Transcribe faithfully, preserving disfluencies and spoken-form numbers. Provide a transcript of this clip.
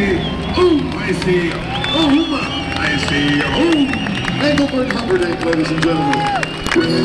see Oom. I see Oom. I see Oom. Engelbert Humperdinck, ladies and gentlemen.